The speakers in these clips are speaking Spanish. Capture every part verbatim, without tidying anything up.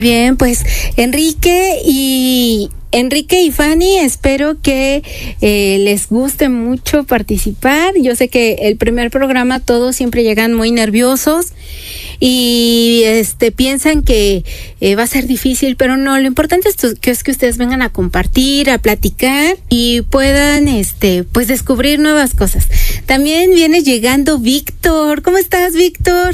Bien, pues Enrique y Enrique y Fanny, espero que eh, les guste mucho participar. Yo sé que el primer programa todos siempre llegan muy nerviosos y este piensan que eh, va a ser difícil, pero no, lo importante es que, es que ustedes vengan a compartir, a platicar y puedan este pues descubrir nuevas cosas. También viene llegando Víctor. ¿Cómo estás, Víctor?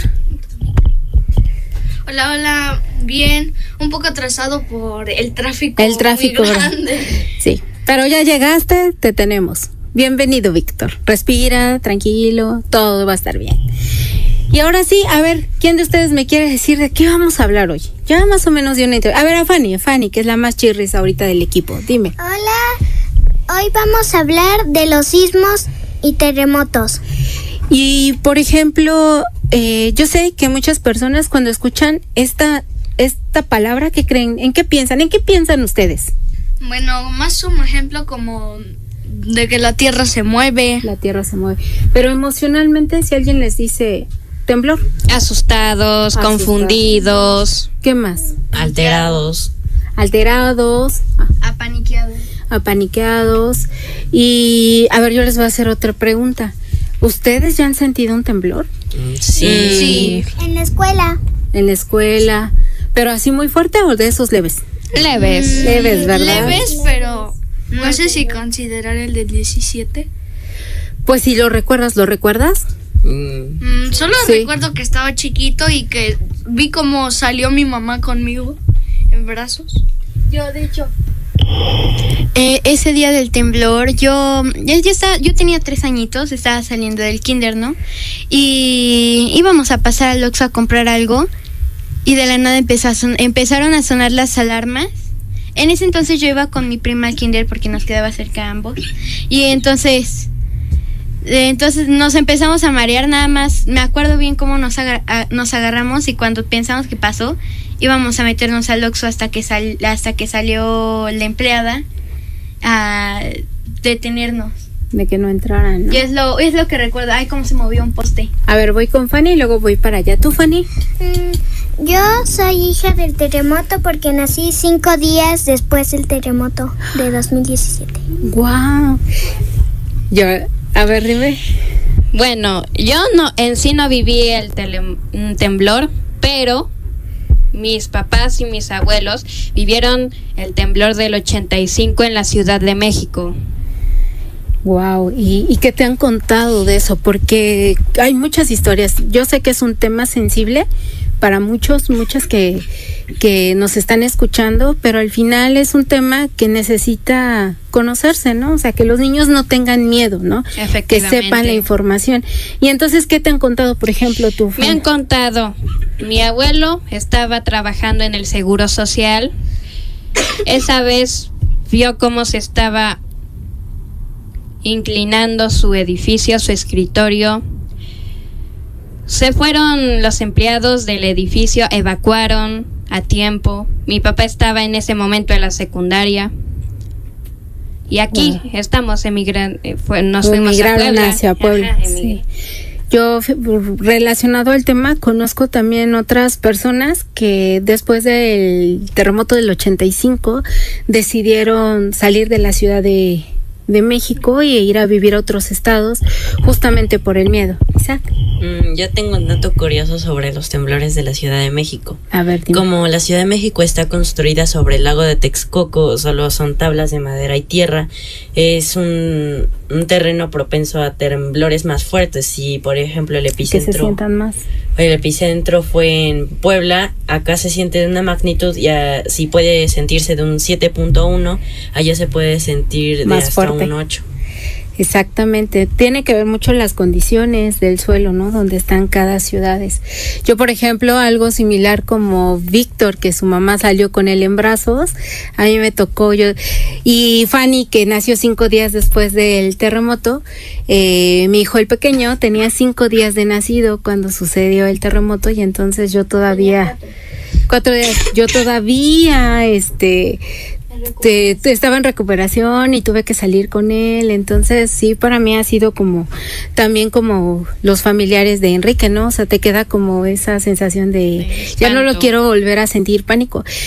Hola, hola, bien, un poco atrasado por el tráfico. El tráfico muy grande. Sí, pero ya llegaste, te tenemos. Bienvenido, Víctor. Respira, tranquilo, todo va a estar bien. Y ahora sí, a ver, ¿quién de ustedes me quiere decir de qué vamos a hablar hoy? Ya más o menos de una introducción. A ver, a Fanny, a Fanny, que es la más chirris ahorita del equipo, dime. Hola, hoy vamos a hablar de los sismos y terremotos. Y, por ejemplo, eh, yo sé que muchas personas cuando escuchan esta esta palabra, ¿qué creen? ¿En qué piensan? ¿En qué piensan ustedes? Bueno, más un ejemplo como de que la tierra se mueve. La tierra se mueve. Pero emocionalmente, si alguien les dice temblor. Asustados, Asustados. Confundidos. ¿Qué más? Alterados. Alterados. Apaniqueados. Apaniqueados. Y, a ver, yo les voy a hacer otra pregunta. ¿Ustedes ya han sentido un temblor? Sí. Sí. En la escuela. En la escuela. ¿Pero así muy fuerte o de esos leves? Leves. Mm, leves, ¿verdad? Leves, pero no sé si considerar el del diecisiete. Pues si lo recuerdas, ¿lo recuerdas? Mm, solo sí. Recuerdo que estaba chiquito y que vi cómo salió mi mamá conmigo en brazos. Yo, de hecho... Eh, ese día del temblor, yo ya, ya estaba, yo tenía tres añitos, estaba saliendo del kinder, ¿no? Y íbamos a pasar al Oxxo a comprar algo y de la nada empezó a son, empezaron a sonar las alarmas. En ese entonces yo iba con mi prima al kinder porque nos quedaba cerca a ambos y entonces eh, entonces nos empezamos a marear nada más. Me acuerdo bien cómo nos, agar, a, nos agarramos y cuando pensamos que pasó íbamos a meternos al Oxxo hasta que sal, hasta que salió la empleada a detenernos. De que no entraran, ¿no? Y es lo, es lo que recuerdo. Ay, cómo se movió un poste. A ver, voy con Fanny y luego voy para allá. ¿Tú, Fanny? Mm, yo soy hija del terremoto porque nací cinco días después del terremoto de dos mil diecisiete. Guau. Yo, a ver, dime. Bueno, yo no, en sí no viví el tele, temblor, pero mis papás y mis abuelos vivieron el temblor del ochenta y cinco en la Ciudad de México. Wow, ¿Y, ¿y qué te han contado de eso? Porque hay muchas historias. Yo sé que es un tema sensible para muchos, muchas que, que nos están escuchando, pero al final es un tema que necesita conocerse, ¿no? O sea, que los niños no tengan miedo, ¿no? Que sepan la información. Y entonces, ¿qué te han contado, por ejemplo, tú? Me han contado, mi abuelo estaba trabajando en el Seguro Social. Esa vez vio cómo se estaba inclinando su edificio, su escritorio. Se fueron los empleados del edificio, evacuaron a tiempo. Mi papá estaba en ese momento en la secundaria. Y aquí wow. estamos emigrando, fue, nos fuimos a Puebla. hacia Puebla. Ajá, sí. Yo, relacionado al tema, conozco también otras personas que después del terremoto del ochenta y cinco decidieron salir de la Ciudad de de México y ir a vivir a otros estados justamente por el miedo. Isaac. Mm, yo tengo un dato curioso sobre los temblores de la Ciudad de México. A ver, dime. Como la Ciudad de México está construida sobre el lago de Texcoco, solo son tablas de madera y tierra, es un, un terreno propenso a temblores más fuertes. Si, por ejemplo, el epicentro... Que se sientan más. El epicentro fue en Puebla, acá se siente de una magnitud, y si puede sentirse de un siete punto uno, allá se puede sentir de más hasta fuerte. un ocho. Exactamente, tiene que ver mucho las condiciones del suelo, ¿no? Donde están cada ciudades. Yo, por ejemplo, algo similar como Víctor, que su mamá salió con él en brazos, a mí me tocó, yo y Fanny, que nació cinco días después del terremoto, eh, mi hijo el pequeño tenía cinco días de nacido cuando sucedió el terremoto y entonces yo todavía, cuatro días, yo todavía, este... te, te estaba en recuperación y tuve que salir con él. Entonces sí, para mí ha sido como también como los familiares de Enrique, ¿no? O sea, te queda como esa sensación de, de ya no lo quiero volver a sentir pánico.